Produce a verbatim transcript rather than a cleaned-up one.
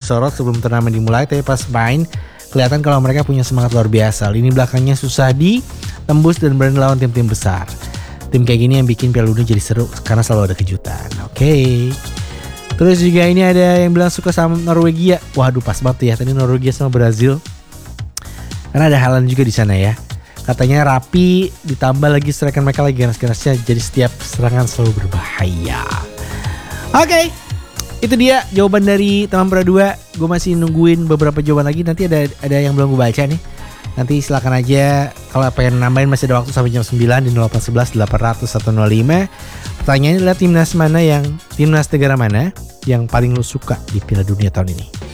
bersorot sebelum turnamen dimulai, tapi pas main kelihatan kalau mereka punya semangat luar biasa. Lini belakangnya susah ditembus dan berani lawan tim-tim besar. Tim kayak gini yang bikin Piala Dunia jadi seru karena selalu ada kejutan. Oke. Okay. Terus juga ini ada yang bilang suka sama Norwegia. Waduh, pas banget ya tadi Norwegia sama Brazil. Karena ada Haaland juga di sana ya. Katanya rapi, ditambah lagi striker mereka lagi ganas-ganasnya, jadi setiap serangan selalu berbahaya. Oke. Okay. Itu dia jawaban dari teman Pro dua. Gue masih nungguin beberapa jawaban lagi. Nanti ada ada yang belum gue baca nih. Nanti silakan aja kalau pengen nambahin, masih ada waktu sampai jam sembilan di nol delapan satu satu delapan nol nol satu nol lima. Pertanyaannya adalah timnas mana yang timnas negara mana yang paling lu suka di Piala Dunia tahun ini?